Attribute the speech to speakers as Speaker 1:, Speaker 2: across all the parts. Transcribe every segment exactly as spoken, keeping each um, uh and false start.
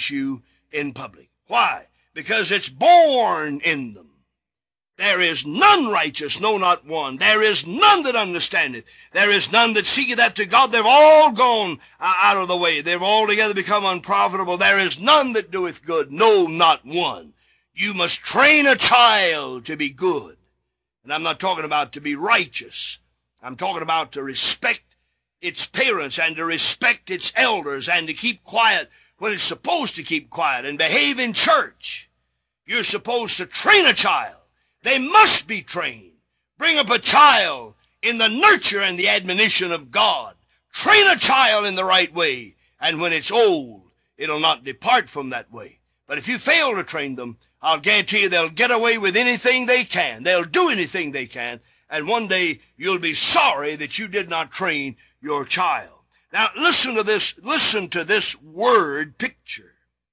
Speaker 1: against you in public. Why? Because it's born in them. There is none righteous, no, not one. There is none that understandeth. There is none that seeketh after God. They've all gone uh, out of the way. They've altogether become unprofitable. There is none that doeth good, no, not one. You must train a child to be good. And I'm not talking about to be righteous. I'm talking about to respect its parents and to respect its elders and to keep quiet when it's supposed to keep quiet and behave in church. You're supposed to train a child. They must be trained. Bring up a child in the nurture and the admonition of God. Train a child in the right way, and when it's old, it'll not depart from that way. But if you fail to train them, I'll guarantee you they'll get away with anything they can. They'll do anything they can, and one day you'll be sorry that you did not train your child. Now listen to this, listen to this word picture.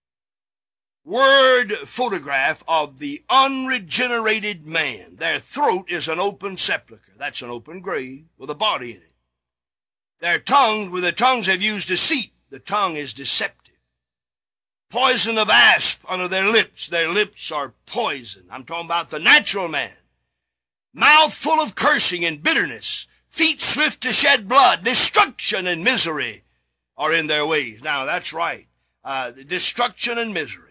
Speaker 1: Word photograph of the unregenerated man. Their throat is an open sepulcher. That's an open grave with a body in it. Their tongue, with the tongues they've used deceit. The tongue is deceptive. Poison of asp under their lips. Their lips are poison. I'm talking about the natural man. Mouth full of cursing and bitterness. Feet swift to shed blood. Destruction and misery are in their ways. Now, that's right. Uh, destruction and misery.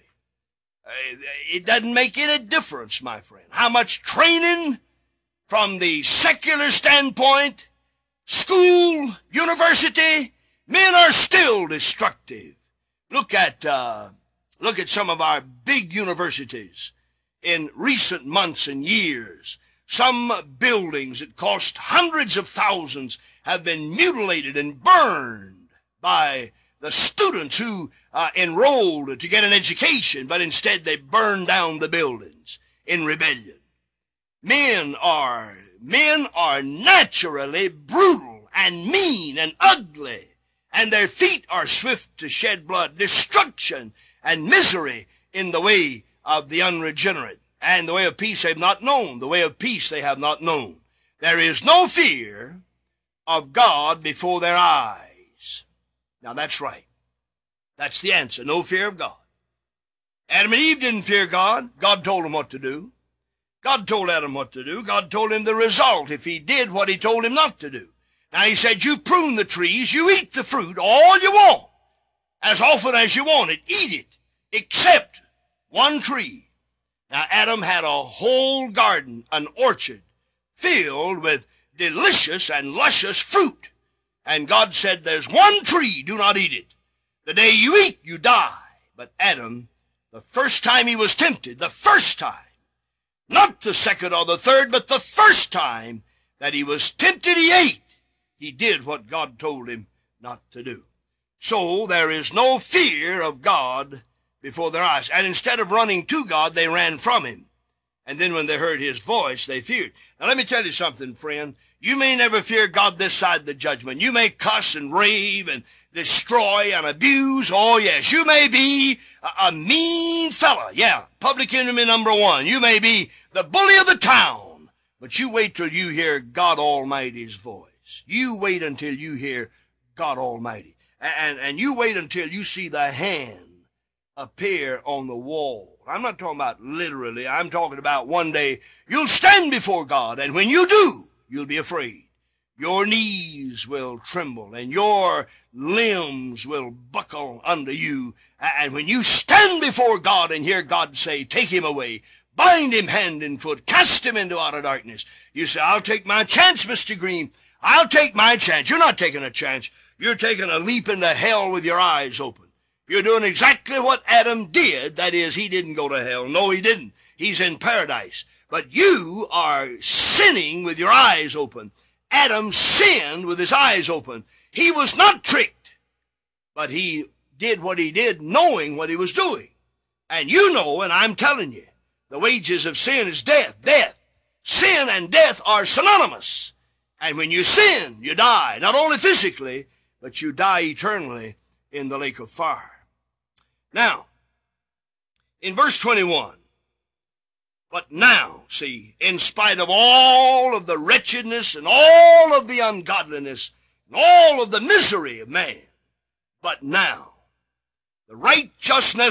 Speaker 1: It doesn't make any difference, my friend, how much training from the secular standpoint, school, university, men are still destructive. Look at, uh, look at some of our big universities in recent months and years. Some buildings that cost hundreds of thousands have been mutilated and burned by the students who uh, enrolled to get an education, but instead they burned down the buildings in rebellion. Men are, men are naturally brutal and mean and ugly, and their feet are swift to shed blood. Destruction and misery in the way of the unregenerate, and the way of peace they have not known. The way of peace they have not known. There is no fear of God before their eyes. Now that's right. That's the answer. No fear of God. Adam and Eve didn't fear God. God told them what to do. God told Adam what to do. God told him the result if he did what he told him not to do. Now he said, you prune the trees, you eat the fruit all you want, as often as you want it. Eat it, except one tree. Now Adam had a whole garden, an orchard, filled with delicious and luscious fruit. And God said, there's one tree, do not eat it. The day you eat, you die. But Adam, the first time he was tempted, the first time, not the second or the third, but the first time that he was tempted, he ate. He did what God told him not to do. So there is no fear of God before their eyes. And instead of running to God, they ran from him. And then when they heard his voice, they feared. Now let me tell you something, friend. You may never fear God this side of the judgment. You may cuss and rave and destroy and abuse. Oh, yes. You may be a, a mean fella. Yeah, public enemy number one. You may be the bully of the town. But you wait till you hear God Almighty's voice. You wait until you hear God Almighty. And, and you wait until you see the hand appear on the wall. I'm not talking about literally. I'm talking about one day you'll stand before God. And when you do, you'll be afraid. Your knees will tremble and your limbs will buckle under you. And when you stand before God and hear God say, take him away, bind him hand and foot, cast him into outer darkness, you say, I'll take my chance, Mister Green. I'll take my chance. You're not taking a chance. You're taking a leap into hell with your eyes open. You're doing exactly what Adam did. That is, he didn't go to hell. No, he didn't. He's in paradise. But you are sinning with your eyes open. Adam sinned with his eyes open. He was not tricked, but he did what he did knowing what he was doing. And you know, and I'm telling you, the wages of sin is death. Death. Sin and death are synonymous. And when you sin, you die, not only physically, but you die eternally in the lake of fire. Now, in verse twenty-one, but now, see, in spite of all of the wretchedness and all of the ungodliness and all of the misery of man, but now, the righteousness